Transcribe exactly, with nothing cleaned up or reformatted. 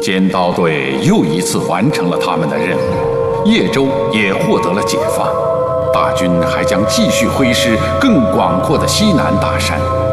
尖刀队又一次完成了他们的任务，叶州也获得了解放。大军还将继续挥师更广阔的西南大山。